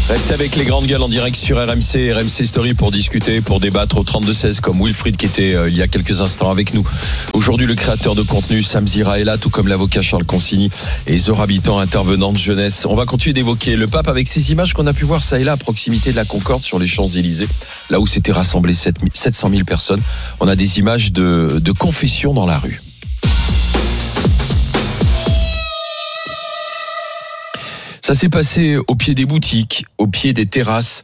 Restez avec les grandes gueules en direct sur RMC, RMC Story pour discuter, pour débattre au 32-16 comme Wilfried qui était il y a quelques instants avec nous. Aujourd'hui, le créateur de contenu Sam Zira est là, tout comme l'avocat Charles Consigny et Zora Bitan, intervenante jeunesse. On va continuer d'évoquer le pape avec ces images qu'on a pu voir ça et là à proximité de la Concorde sur les Champs-Élysées, là où s'étaient rassemblées 700 000 personnes. On a des images de confession dans la rue. Ça s'est passé au pied des boutiques, au pied des terrasses.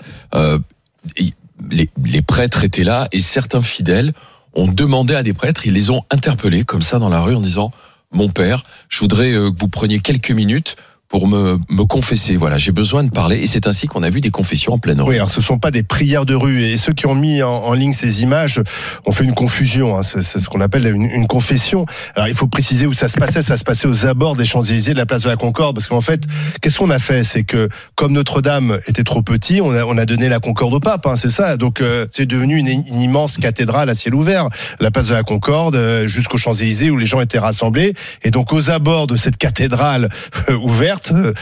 Les prêtres étaient là et certains fidèles ont demandé à des prêtres, ils les ont interpellés comme ça dans la rue en disant « Mon père, je voudrais que vous preniez quelques minutes pour me confesser. Voilà, j'ai besoin de parler. » Et c'est ainsi qu'on a vu des confessions en pleine rue. Oui, alors ce ne sont pas des prières de rue. Et ceux qui ont mis en ligne ces images ont fait une confusion. C'est ce qu'on appelle une confession. Alors il faut préciser où ça se passait. Ça se passait aux abords des Champs-Élysées, de la place de la Concorde. Parce qu'en fait, qu'est-ce qu'on a fait ? C'est que comme Notre-Dame était trop petit, on a donné la Concorde au pape. C'est ça. Donc c'est devenu une immense cathédrale à ciel ouvert. La place de la Concorde jusqu'aux Champs-Élysées où les gens étaient rassemblés. Et donc aux abords de cette cathédrale ouverte,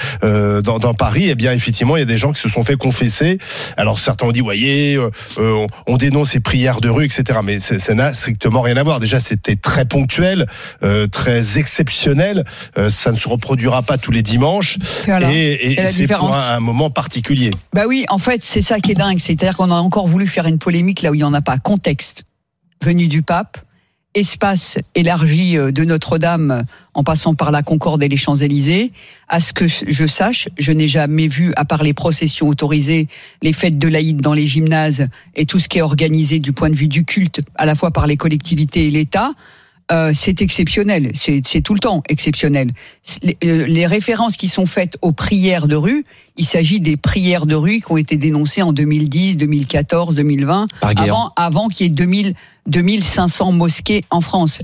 dans Paris, eh bien effectivement il y a des gens qui se sont fait confesser. Alors certains ont dit voyez, on dénonce ces prières de rue, etc. Mais ça n'a strictement rien à voir. Déjà c'était très ponctuel, très exceptionnel. Ça ne se reproduira pas tous les dimanches. Voilà. Et c'est pour un moment particulier. Bah oui, en fait c'est ça qui est dingue. C'est-à-dire qu'on a encore voulu faire une polémique là où il n'y en a pas. Contexte, venue du pape, espace élargi de Notre-Dame en passant par la Concorde et les Champs-Élysées. À ce que je sache, je n'ai jamais vu, à part les processions autorisées, les fêtes de l'Aïd dans les gymnases et tout ce qui est organisé du point de vue du culte, à la fois par les collectivités et l'État. C'est exceptionnel, c'est tout le temps exceptionnel. Les références qui sont faites aux prières de rue, il s'agit des prières de rue qui ont été dénoncées en 2010, 2014, 2020, avant qu'il y ait 2500 mosquées en France.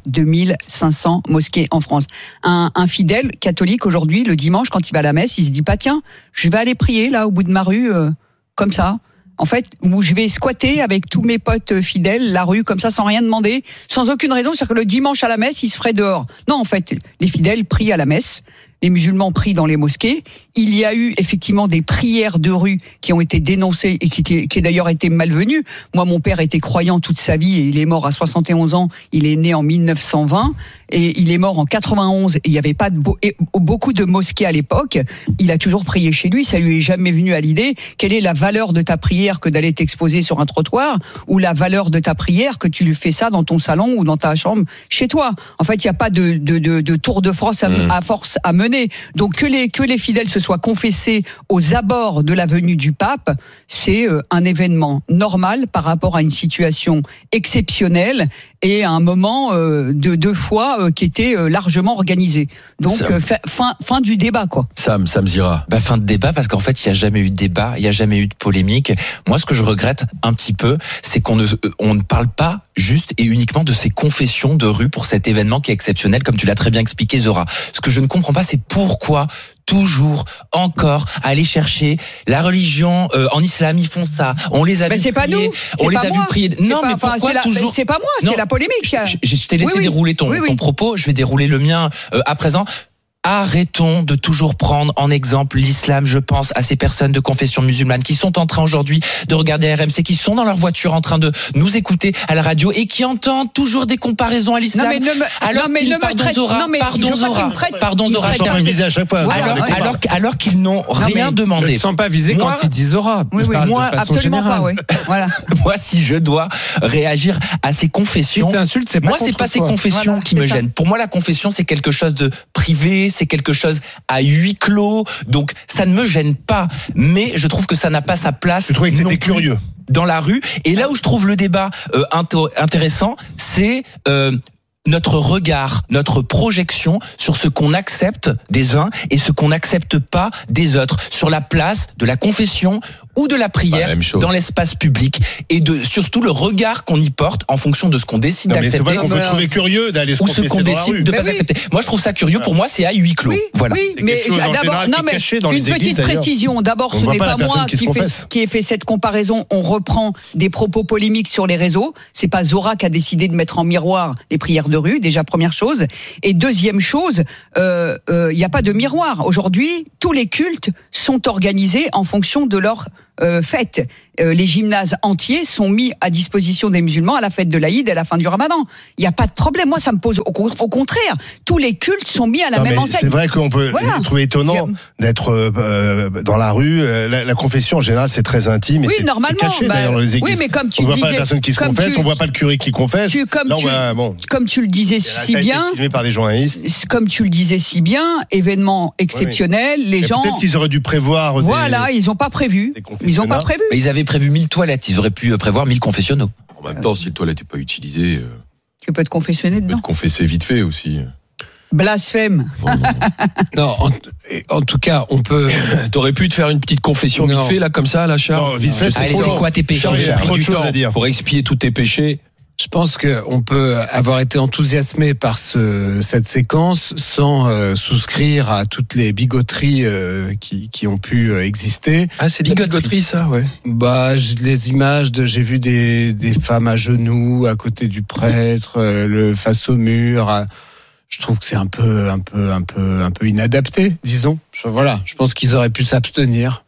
2500 mosquées en France. Un fidèle catholique aujourd'hui, le dimanche, quand il va à la messe, il se dit pas tiens, je vais aller prier là au bout de ma rue, comme ça. En fait, où je vais squatter avec tous mes potes fidèles la rue comme ça sans rien demander, sans aucune raison, c'est-à-dire que le dimanche à la messe, il se ferait dehors. Non, en fait, les fidèles prient à la messe, les musulmans prient dans les mosquées. Il y a eu effectivement des prières de rue qui ont été dénoncées et qui d'ailleurs étaient malvenues. Moi, mon père était croyant toute sa vie et il est mort à 71 ans. Il est né en 1920 et il est mort en 91 et il n'y avait pas beaucoup de mosquées à l'époque. Il a toujours prié chez lui. Ça lui est jamais venu à l'idée. Quelle est la valeur de ta prière que d'aller t'exposer sur un trottoir ou la valeur de ta prière que tu fais ça dans ton salon ou dans ta chambre chez toi? En fait, il n'y a pas de tour de France à force à mener. Donc que les fidèles se soient confessés aux abords de la venue du pape, c'est un événement normal par rapport à une situation exceptionnelle et à un moment de foi qui était largement organisé. Donc fin du débat quoi. Sam Zira. Fin de débat parce qu'en fait il n'y a jamais eu de débat, il n'y a jamais eu de polémique. Moi ce que je regrette un petit peu, c'est qu'on ne parle pas juste et uniquement de ces confessions de rue pour cet événement qui est exceptionnel, comme tu l'as très bien expliqué Zora. Ce que je ne comprends pas, c'est pourquoi toujours, encore, aller chercher la religion en islam, ils font ça. On les a vu prier. Pas nous. On les a vu prier. Non, mais pourquoi toujours? C'est pas moi, c'est la polémique. Je t'ai laissé dérouler ton propos. Je vais dérouler le mien à présent. Arrêtons de toujours prendre en exemple l'islam. Je pense à ces personnes de confession musulmane qui sont en train aujourd'hui de regarder RMC, qui sont dans leur voiture en train de nous écouter à la radio et qui entendent toujours des comparaisons à l'islam. Pardon Zora, alors qu'ils n'ont rien demandé. Ne te sens pas visé quand ils disent Zora. Moi, absolument pas. Voilà. Moi, si je dois réagir à ces confessions, c'est pas ces confessions qui me gênent. Pour moi, la confession, c'est quelque chose de privé. C'est quelque chose à huis clos, donc ça ne me gêne pas, mais je trouve que ça n'a pas sa place. Je trouvais que c'était curieux dans la rue. Et là où je trouve le débat intéressant, c'est notre regard, notre projection sur ce qu'on accepte des uns et ce qu'on n'accepte pas des autres, sur la place de la confession ou de la prière dans l'espace public et surtout le regard qu'on y porte en fonction de ce qu'on décide d'accepter. On peut trouver curieux d'aller se confesser ou ce qu'on décide de pas accepter. Moi, je trouve ça curieux. Pour moi, c'est à huis clos. Voilà. Oui, mais d'abord, une petite précision. D'abord, ce n'est pas moi qui ai fait cette comparaison. On reprend des propos polémiques sur les réseaux. C'est pas Zora qui a décidé de mettre en miroir les prières de rue, déjà première chose. Et deuxième chose, il n'y a pas de miroir. Aujourd'hui, tous les cultes sont organisés en fonction de leur fête. Les gymnases entiers sont mis à disposition des musulmans à la fête de l'Aïd et à la fin du Ramadan. Il n'y a pas de problème. Moi, ça me pose au contraire. Tous les cultes sont mis à la même enseigne. C'est vrai qu'on peut trouver étonnant d'être dans la rue. La confession, en général, c'est très intime. Oui, et normalement. C'est caché d'ailleurs dans les églises. Oui, mais comme tu on ne disais, voit pas la personne qui se confesse, on ne voit pas le curé qui confesse. Comme tu le disais si bien. Filmé par des journalistes. Comme tu le disais si bien, événement exceptionnel, les gens. Peut-être qu'ils auraient dû prévoir. Voilà, ils n'ont pas prévu. Ils n'ont pas prévu. Ils avaient prévu 1000 toilettes. Ils auraient pu prévoir 1000 confessionnaux. En même temps, si le toilette n'est pas utilisé, tu peux te confessionner dedans. Tu peux te confesser vite fait aussi. Blasphème. Non, en tout cas, on peut. T'aurais pu te faire une petite confession vite fait, là, comme ça, là, Charles. Non, vite fait, Allez, c'est quoi tes péchés? J'ai pris du temps à dire. pour expier tous tes péchés. Je pense qu'on peut avoir été enthousiasmé par cette séquence sans souscrire à toutes les bigoteries qui ont pu exister. Ah, c'est de la bigoterie, ça, ouais. Bah, les images j'ai vu des femmes à genoux à côté du prêtre, face au mur. Je trouve que c'est un peu inadapté, disons. Je pense qu'ils auraient pu s'abstenir.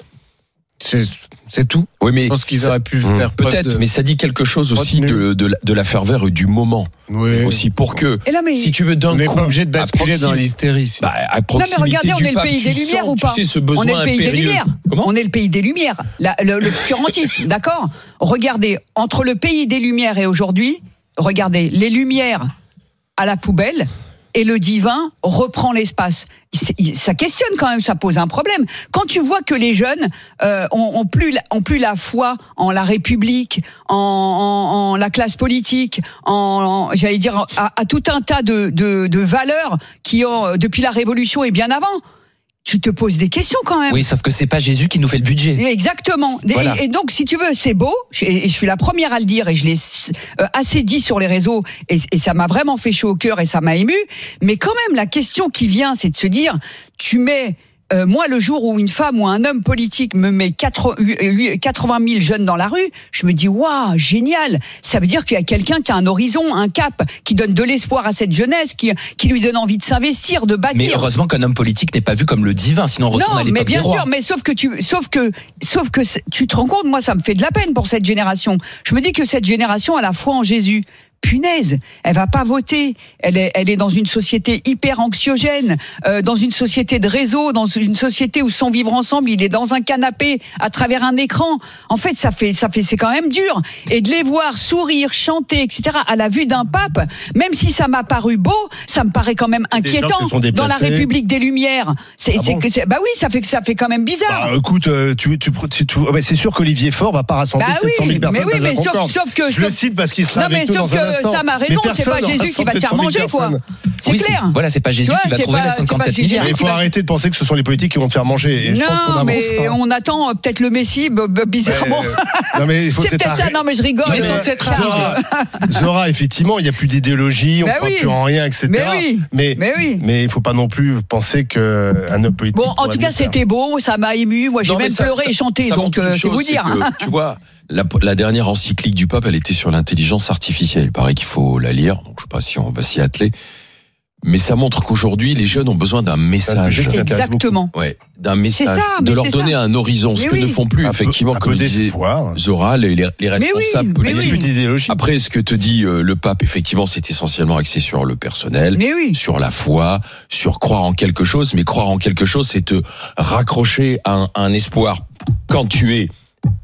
C'est tout. Oui, mais je pense qu'ils auraient pu faire peut-être, mais ça dit quelque chose aussi de la ferveur et du moment. Oui. Aussi pour que, si tu veux d'un coup, on n'est pas obligé de basculer dans l'hystérie. À proximité non mais regardez, on est le pays des tu Lumières sens, ou pas? Tu sais, ce besoin on est le pays impérieux. des Lumières. Comment? On est le pays des Lumières. L'obscurantisme, d'accord? Regardez, entre le pays des Lumières et aujourd'hui, regardez, les Lumières à la poubelle. Et le divin reprend l'espace. Ça questionne quand même, ça pose un problème. Quand tu vois que les jeunes ont plus la foi en la République, en la classe politique, j'allais dire à tout un tas de valeurs qui ont depuis la Révolution et bien avant. Tu te poses des questions quand même. Oui, sauf que c'est pas Jésus qui nous fait le budget. Exactement. Voilà. Et donc, si tu veux, c'est beau. Et je suis la première à le dire et je l'ai assez dit sur les réseaux et ça m'a vraiment fait chaud au cœur et ça m'a ému. Mais quand même, la question qui vient, c'est de se dire, tu mets moi, le jour où une femme ou un homme politique me met 80 000 jeunes dans la rue, je me dis, waouh, génial. Ça veut dire qu'il y a quelqu'un qui a un horizon, un cap, qui donne de l'espoir à cette jeunesse, qui lui donne envie de s'investir, de bâtir. Mais heureusement qu'un homme politique n'est pas vu comme le divin, sinon on retourne à l'époque des rois. Non, mais bien sûr, mais sauf que tu te rends compte, moi, ça me fait de la peine pour cette génération. Je me dis que cette génération a la foi en Jésus. Punaise, elle va pas voter. Elle est dans une société hyper anxiogène, dans une société de réseau, dans une société où son vivre ensemble, il est dans un canapé à travers un écran. En fait, c'est quand même dur. Et de les voir sourire, chanter, etc. à la vue d'un pape, même si ça m'a paru beau, ça me paraît quand même inquiétant dans la République des Lumières. Bah oui, ça fait quand même bizarre. Bah, écoute, c'est sûr qu'Olivier Faure va pas rassembler 700 000 personnes. Mais oui, mais sauf que je le cite parce qu'il sera avec nous dans un instant. Ça m'a raison, c'est pas Jésus qui va te faire manger, quoi. C'est clair. Voilà, c'est pas Jésus qui va trouver les 57 milliards. Il faut arrêter de penser que ce sont les politiques qui vont te faire manger. Et je pense qu'on avance, mais on attend peut-être le Messie, bizarrement. Non, mais il faut c'est peut-être ça, non, mais je rigole. Mais sans cette Zora, effectivement, il n'y a plus d'idéologie, on ne croit plus en rien, etc. Mais il ne faut pas non plus penser qu'un homme politique. Bon, en tout cas, c'était beau, ça m'a ému. Moi, j'ai même pleuré et chanté, donc c'est vous dire. Tu vois. La dernière encyclique du pape, elle était sur l'intelligence artificielle. Il paraît qu'il faut la lire, donc je ne sais pas si on va s'y atteler. Mais ça montre qu'aujourd'hui, les jeunes ont besoin d'un message. Exactement. Ouais, d'un message. Ça, de leur donner un horizon, ce que ne font plus, effectivement, comme disait Zora, les responsables politiques. Après, ce que te dit le pape, effectivement, c'est essentiellement axé sur le personnel, sur la foi, sur croire en quelque chose. Mais croire en quelque chose, c'est te raccrocher à un espoir quand tu es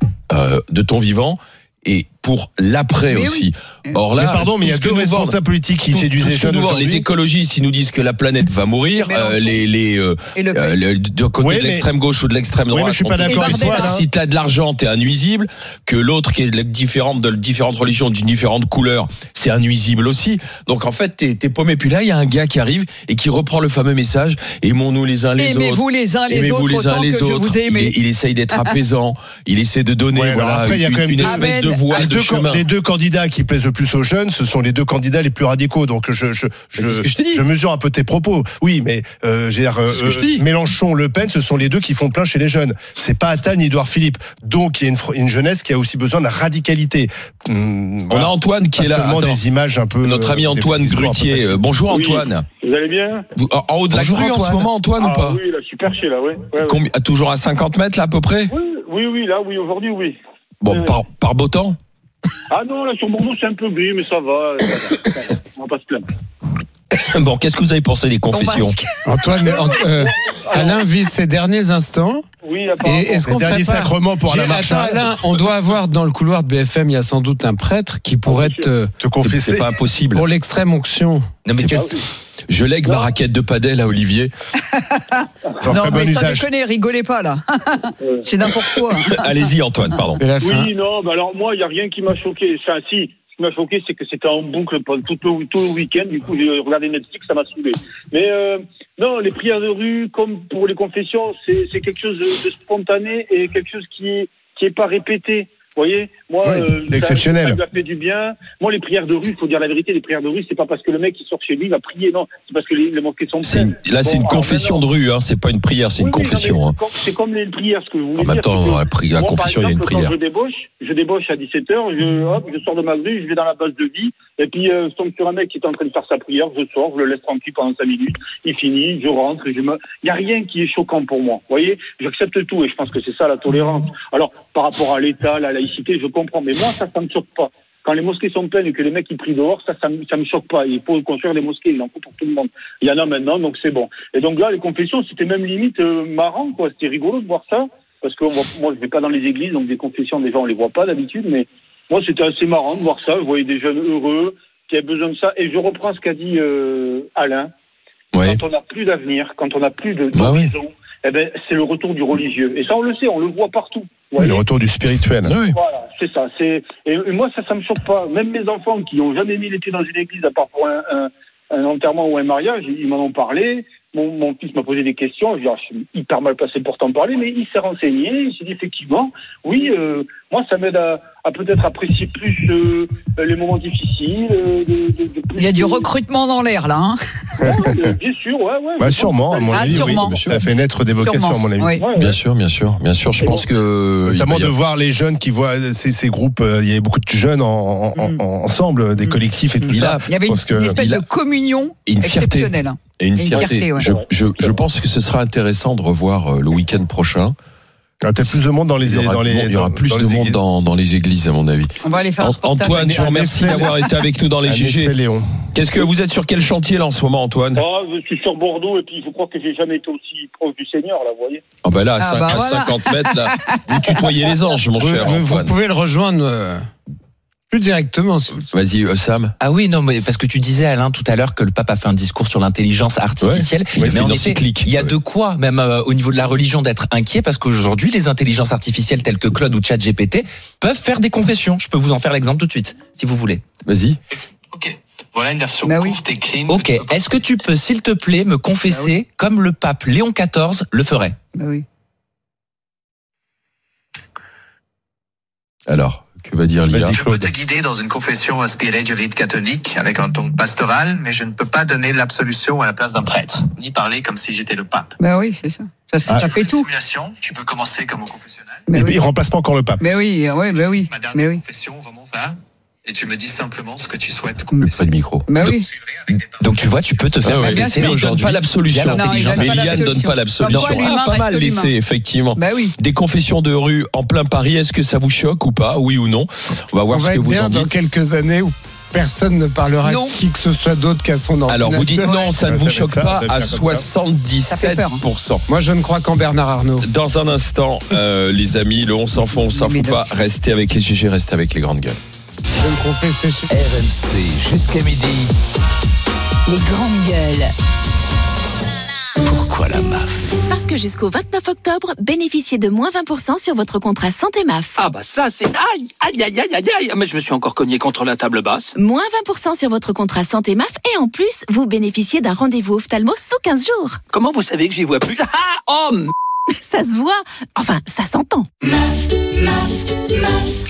de ton vivant et pour l'après aussi. Or là, mais il y a deux responsables politiques qui séduisent les jeunes aujourd'hui. Les écologistes, ils nous disent que la planète va mourir. De côté de l'extrême gauche ou de l'extrême droite, je suis pas d'accord avec toi. Si t'as de l'argent, t'es un nuisible. Que l'autre qui est de différentes religions, d'une différente couleur, c'est un nuisible aussi. Donc en fait, t'es paumé. Puis là, il y a un gars qui arrive et qui reprend le fameux message. Aimons-nous les uns les autres. Aimez-vous les uns les autres autant que je vous ai aimé. Il essaye d'être apaisant. Il essaie de donner une espèce de voix de les deux candidats qui plaisent le plus aux jeunes, ce sont les deux candidats les plus radicaux. Donc je mesure un peu tes propos. Oui, mais Mélenchon, Le Pen, ce sont les deux qui font plein chez les jeunes. C'est pas Attal ni Édouard Philippe. Donc il y a une jeunesse qui a aussi besoin de radicalité. On a Antoine qui est là. Des images un peu. Notre ami Antoine Grutier. Bonjour Antoine. Vous allez bien? En haut de la grue en ce moment, Antoine, ou pas? Oui, là, je suis perché là, ouais. Toujours à 50 mètres là à peu près? Oui, aujourd'hui, oui. Bon, par beau temps? Ah non, là sur Bordeaux, c'est un peu gris, mais ça va. On va pas se plaindre. Bon, qu'est-ce que vous avez pensé des confessions? Antoine, Alain vit ses derniers instants. Oui, apparemment. Et est-ce qu'on dernier sacrement pour Alain Marchal? Alain, on doit avoir dans le couloir de BFM, il y a sans doute un prêtre qui pourrait te confesser. C'est pas impossible. Pour l'extrême onction. Non, mais je lègue ma raquette de padel à Olivier. Non, mais ça déconne, rigolez pas là. C'est n'importe quoi. Allez-y Antoine, pardon. Oui, non, bah alors moi, il n'y a rien qui m'a choqué. Enfin, si, ce qui m'a choqué, c'est que c'était en boucle tout le week-end. Du coup, j'ai regardé Netflix, ça m'a saoulé. Mais non, les prières de rue, comme pour les confessions, c'est quelque chose de spontané et quelque chose qui est pas répété. Vous voyez, moi, exceptionnel. Ça lui a fait du bien. Moi, les prières de rue, il faut dire la vérité, les prières de rue, c'est pas parce que le mec il sort chez lui, il va prier, non, c'est parce que les mosquées sont pleines. Là, c'est une confession de rue, hein, c'est pas une prière, c'est une confession. C'est comme les prières, ce que vous voulez dire. En même temps, la confession, il y a une prière. Quand je débauche à 17h, je sors de ma rue, je vais dans la base de vie, et puis je tombe sur un mec qui est en train de faire sa prière, je sors, je le laisse tranquille pendant 5 minutes, il finit, je rentre, il n'y a rien qui est choquant pour moi. Vous voyez, j'accepte tout, et je pense que c'est ça la tolérance. Alors, par rapport à l'État, la laïcité, je comprends, mais moi, ça me choque pas. Quand les mosquées sont pleines et que les mecs ils prient dehors, ça me choque pas. Il faut construire des mosquées, il en faut pour tout le monde. Il y en a maintenant, donc c'est bon. Et donc là, les confessions, c'était même limite marrant, quoi. C'était rigolo de voir ça, parce que moi, je vais pas dans les églises, donc des confessions, des gens, on les voit pas d'habitude, mais moi, c'était assez marrant de voir ça. Je voyais des jeunes heureux qui avaient besoin de ça. Et je reprends ce qu'a dit Alain. Ouais. Quand on n'a plus d'avenir, quand on n'a plus d'horizon, eh ben, c'est le retour du religieux. Et ça, on le sait, on le voit partout. Oui, le retour du spirituel. Oui. Voilà, c'est ça. Et moi, ça me choque pas. Même mes enfants qui n'ont jamais mis les pieds dans une église, à part pour un enterrement ou un mariage, ils m'en ont parlé. Mon fils m'a posé des questions. Je suis hyper mal placé pour t'en parler, mais il s'est renseigné. Il s'est dit effectivement, oui, moi, ça m'aide à peut-être apprécier plus les moments difficiles. Il y a du recrutement dans l'air, là. Hein. Ouais, bien sûr, ouais. Bah, sûrement, à mon avis, sûrement. Oui. Ça a fait naître des vocations, à mon avis. Oui. Bien sûr. Je pense que notamment de voir les jeunes qui voient ces groupes. Il y avait beaucoup de jeunes ensemble, des collectifs et tout ça. Il y avait une espèce de communion exceptionnelle. Et une fierté. Je pense que ce sera intéressant de revoir le week-end prochain. Il y aura peut-être plus de monde dans les églises. Il y aura plus de monde dans les églises, à mon avis. On va aller faire Antoine, je vous remercie d'avoir été avec nous dans les GG. Qu'est-ce que vous êtes sur quel chantier là en ce moment, Antoine? Je suis sur Bordeaux et puis je crois que j'ai jamais été aussi proche du Seigneur, là, vous voyez. Ah bah là, à 50 mètres, là, vous tutoyez les anges, mon cher Antoine. Vous pouvez le rejoindre plus directement. Vas-y, Sam. Ah oui, non, mais parce que tu disais, Alain, tout à l'heure, que le pape a fait un discours sur l'intelligence artificielle. Ouais, mais en effet, il y a de quoi, même au niveau de la religion, d'être inquiet, parce qu'aujourd'hui, les intelligences artificielles telles que Claude ou ChatGPT peuvent faire des confessions. Je peux vous en faire l'exemple tout de suite, si vous voulez. Vas-y. Ok. Voilà une version courte et clean. Ok. Est-ce que tu peux, s'il te plaît, me confesser comme le pape Léon XIV le ferait? Oui. Alors, que va dire l'IA? Je peux te guider dans une confession inspirée du rite catholique avec un ton pastoral, mais je ne peux pas donner l'absolution à la place d'un prêtre, ni parler comme si j'étais le pape. Ben oui, c'est ça. Ça fait tout. Simulation, tu peux commencer comme au confessionnal. Mais il remplace pas encore le pape. Mais oui. Ma dernière confession, vraiment ça. Et tu me dis simplement ce que tu souhaites confesser. Pas de micro. Mais oui. Donc tu vois, tu peux te faire confesser mais il donne pas l'absolution. Mais l'IA ne donne pas l'absolution. Pas mal laissé, effectivement. Bah oui. Des confessions de rue en plein Paris, est-ce que ça vous choque ou pas? Oui ou non? On va voir ce que vous en dites. Dans quelques années où personne ne parlera qui que ce soit d'autre qu'à son ordinateur. Alors vous dites non, ça ne vous choque pas à 77%. Moi je ne crois qu'en Bernard Arnault. Dans un instant, les amis, le on s'en fout, on s'en fout pas. Restez avec les GG, restez avec les grandes gueules. Je me confesse chez RMC jusqu'à midi. Les grandes gueules. Pourquoi la MAF? Parce que jusqu'au 29 octobre, bénéficiez de moins 20% sur votre contrat santé MAF. Ah bah ça c'est... Aïe. Mais je me suis encore cogné contre la table basse. Moins 20% sur votre contrat santé MAF et en plus, vous bénéficiez d'un rendez-vous ophtalmo sous 15 jours. Comment vous savez que j'y vois plus? Ça se voit. Enfin, ça s'entend. MAF.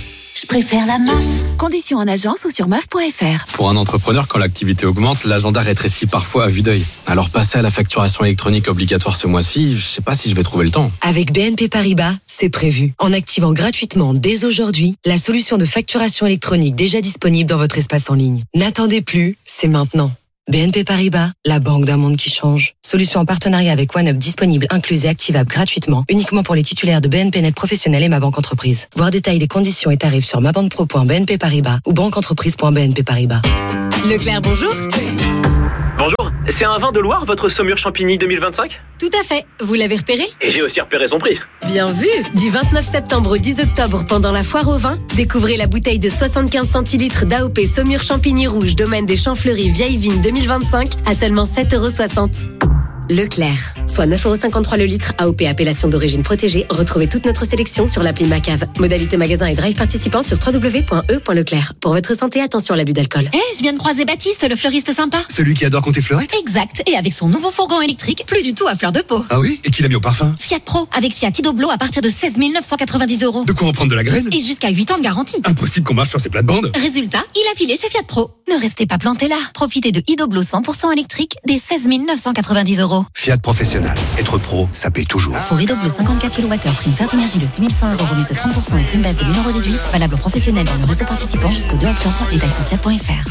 Je préfère la MAF. Conditions en agence ou sur MAF.fr. Pour un entrepreneur, quand l'activité augmente, l'agenda rétrécit parfois à vue d'œil. Alors passer à la facturation électronique obligatoire ce mois-ci, je sais pas si je vais trouver le temps. Avec BNP Paribas, c'est prévu. En activant gratuitement dès aujourd'hui la solution de facturation électronique déjà disponible dans votre espace en ligne. N'attendez plus, c'est maintenant. BNP Paribas, la banque d'un monde qui change. Solution en partenariat avec OneUp disponible, incluse et activable gratuitement, uniquement pour les titulaires de BNP Net Professionnel et Ma Banque Entreprise. Voir détails des conditions et tarifs sur mabanquepro.bnp Paribas ou banqueentreprise.bnp Paribas. Leclerc, bonjour. Bonjour, c'est un vin de Loire, votre Saumur Champigny 2025 ? Tout à fait, vous l'avez repéré ? Et j'ai aussi repéré son prix. Bien vu. Du 29 septembre au 10 octobre, pendant la foire au vin, découvrez la bouteille de 75 centilitres d'AOP Saumur Champigny Rouge, domaine des Champs-Fleuris, Vieille Vigne 2025, à seulement 7,60 €. Leclerc, soit 9,53 € le litre, AOP appellation d'origine protégée. Retrouvez toute notre sélection sur l'appli Macave. Modalité magasin et drive participant sur www.e.leclerc. Pour votre santé, attention à l'abus d'alcool. Je viens de croiser Baptiste, le fleuriste sympa. Celui qui adore compter fleurettes ? Exact, et avec son nouveau fourgon électrique, plus du tout à fleur de peau. Ah oui ? Et qui l'a mis au parfum ? Fiat Pro, avec Fiat Idoblo à partir de 16 990 €. De quoi reprendre de la graine ? Et jusqu'à 8 ans de garantie. Impossible qu'on marche sur ces plates-bandes. Résultat, il a filé chez Fiat Pro. Ne restez pas planté là. Profitez de Idoblo 100% électrique dès 16 990 €. Fiat Professionnel. Être pro, ça paye toujours. Pour Idoblo 54 kWh, prime Certinergie de 6 100 € remise de 30% et prime baisse de 1 € déduite. Valable aux professionnels dans le réseau participant jusqu'au 2 octobre. Détails sur fiat.fr.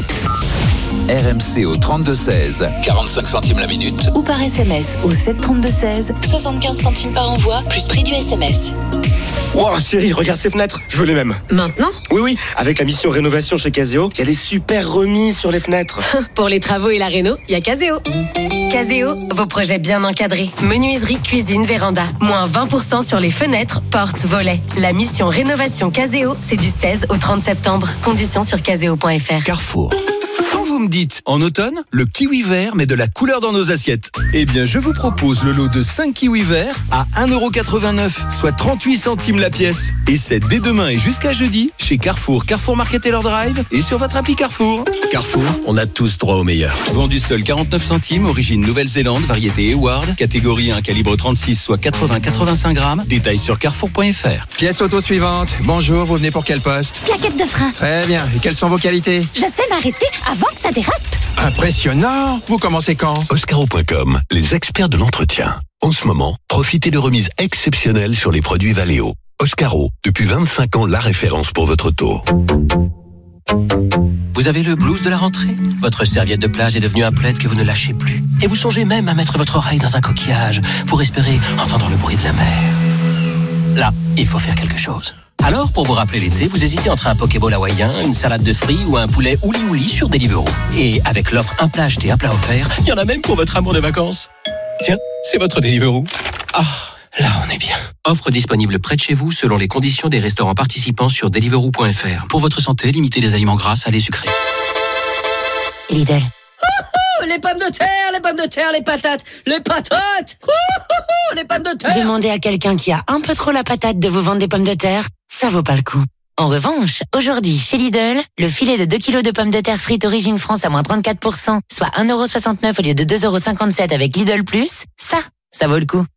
RMC au 32-16, 45 centimes la minute. Ou par SMS au 732-16, 75 centimes par envoi, plus prix du SMS. Wow, chérie, regarde ces fenêtres, je veux les mêmes. Maintenant ? Oui, avec la mission rénovation chez Caseo, il y a des super remises sur les fenêtres. Pour les travaux et la réno, il y a Caseo. Caseo, vos projets bien encadrés. Menuiserie, cuisine, véranda. Moins 20% sur les fenêtres, portes, volets. La mission rénovation Caseo, c'est du 16 au 30 septembre. Conditions sur caseo.fr. Carrefour. Quand vous me dites, en automne, le kiwi vert met de la couleur dans nos assiettes. Eh bien, je vous propose le lot de 5 kiwis verts à 1,89 €, soit 38 centimes la pièce. Et c'est dès demain et jusqu'à jeudi, chez Carrefour, Carrefour Market Taylor Drive et sur votre appli Carrefour. Carrefour, on a tous droit au meilleur. Vendu seul 49 centimes, origine Nouvelle-Zélande, variété Eward, catégorie 1, calibre 36, soit 80-85 grammes. Détails sur carrefour.fr. Pièce auto suivante. Bonjour, vous venez pour quel poste ? Plaquette de frein. Très bien. Et quelles sont vos qualités ? Je sais m'arrêter avant que ça dérape. Impressionnant. Vous commencez quand ? Oscaro.com, les experts de l'entretien. En ce moment, profitez de remises exceptionnelles sur les produits Valeo. Oscaro, depuis 25 ans, la référence pour votre auto. Vous avez le blues de la rentrée ? Votre serviette de plage est devenue un plaid que vous ne lâchez plus. Et vous songez même à mettre votre oreille dans un coquillage pour espérer entendre le bruit de la mer. Là, il faut faire quelque chose. Alors, pour vous rappeler l'été, vous hésitez entre un Pokéball hawaïen, une salade de fruits ou un poulet ouli ouli sur Deliveroo. Et avec l'offre un plat acheté, un plat offert, il y en a même pour votre amour de vacances. Tiens, c'est votre Deliveroo. Ah, là on est bien. Offre disponible près de chez vous selon les conditions des restaurants participants sur deliveroo.fr. Pour votre santé, limitez les aliments gras, salés, sucrés. Lidl. Les pommes de terre, les patates, les pommes de terre. Demandez à quelqu'un qui a un peu trop la patate de vous vendre des pommes de terre, ça vaut pas le coup. En revanche, aujourd'hui, chez Lidl, le filet de 2 kilos de pommes de terre frites Origine France à moins 34%, soit 1,69 € au lieu de 2,57 € avec Lidl+, ça vaut le coup.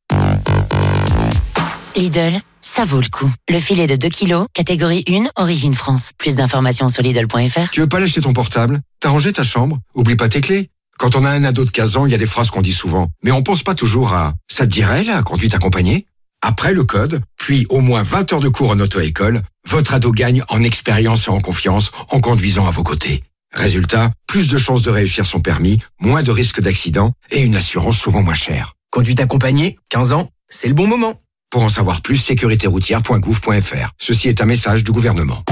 Lidl, ça vaut le coup. Le filet de 2 kilos, catégorie 1, Origine France. Plus d'informations sur Lidl.fr. Tu veux pas lâcher ton portable ? T'as rangé ta chambre ? Oublie pas tes clés. Quand on a un ado de 15 ans, il y a des phrases qu'on dit souvent. Mais on pense pas toujours à « ça te dirait, la conduite accompagnée ?» Après le code, puis au moins 20 heures de cours en auto-école, votre ado gagne en expérience et en confiance en conduisant à vos côtés. Résultat, plus de chances de réussir son permis, moins de risques d'accident et une assurance souvent moins chère. Conduite accompagnée, 15 ans, c'est le bon moment. Pour en savoir plus, sécuritéroutière.gouv.fr. Ceci est un message du gouvernement.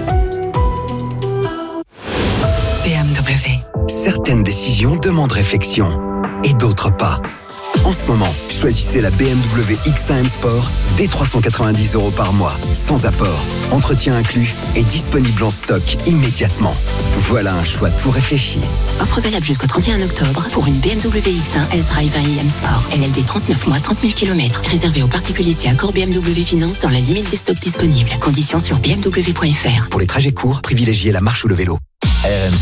BMW. Certaines décisions demandent réflexion et d'autres pas. En ce moment, choisissez la BMW X1 M Sport dès 390 € par mois, sans apport, entretien inclus et disponible en stock immédiatement. Voilà un choix tout réfléchi. Offre valable jusqu'au 31 octobre pour une BMW X1 S-Drive 1i M Sport. LLD 39 mois, 30 000 km. Réservé aux particuliers si accord BMW Finance dans la limite des stocks disponibles. Conditions sur bmw.fr. Pour les trajets courts, privilégiez la marche ou le vélo. RMC.